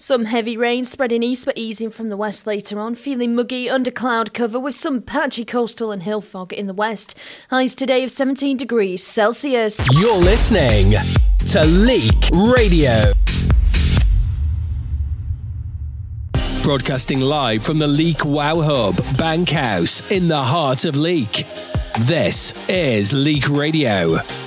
Some heavy rain spreading east but easing from the west later on. Feeling muggy under cloud cover with some patchy coastal and hill fog in the west. Highs today of 17 degrees Celsius. You're listening to Leak Radio. Broadcasting live from the Leak Wow Hub, Bankhouse, in the heart of Leak. This is Leak Radio.